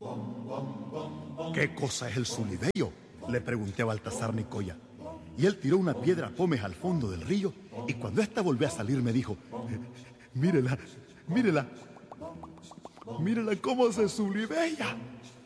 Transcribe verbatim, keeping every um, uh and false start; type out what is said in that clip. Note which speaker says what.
Speaker 1: ¿Qué cosa es el Zulibello?, le pregunté a Baltasar Nicoya. Y él tiró una piedra pómez al fondo del río, y cuando ésta volvió a salir me dijo: mírela, mírela, mírela cómo se zulibella.